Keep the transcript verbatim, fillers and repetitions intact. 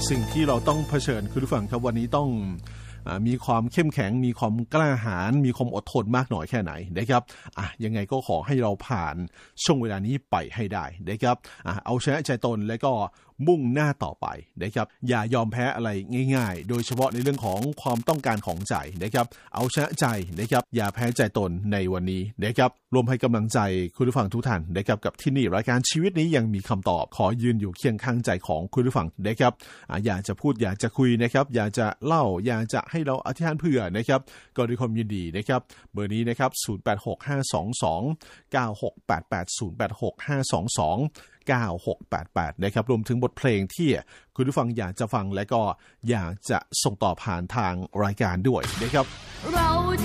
สิ่งที่เราต้องเผชิญคุณผู้ฟังครับวันนี้ต้องมีความเข้มแข็งมีความกล้าหาญมีความอดทนมากน้อยแค่ไหนนะครับอ่ะยังไงก็ขอให้เราผ่านช่วงเวลานี้ไปให้ได้นะครับอ่ะเอาชนะใจตนและก็มุ่งหน้าต่อไปนะครับอย่ายอมแพ้อะไรง่ายๆโดยเฉพาะในเรื่องของความต้องการของใจนะครับเอาชนะใจนะครับอย่าแพ้ใจตนในวันนี้นะครับรวมให้กำลังใจคุณผู้ฟังทุกท่านนะครับกับที่นี่รายการชีวิตนี้ยังมีคำตอบขอยืนอยู่เคียงข้างใจของคุณผู้ฟังนะครับอ่ะอยากจะพูดอยากจะคุยนะครับอยากจะเล่าอยากจะให้เราอธิษฐานเผื่อนะครับก็ด้วยความยินดีนะครับเบอร์นี้นะครับศูนย์ แปด หก ห้า สอง สอง เก้า หก แปด แปด ศูนย์ แปด หก ห้า สอง สอง เก้า หก แปด แปดนะครับรวมถึงบทเพลงที่คุณผู้ฟังอยากจะฟังและก็อยากจะส่งต่อผ่านทางรายการด้วยนะครับเรา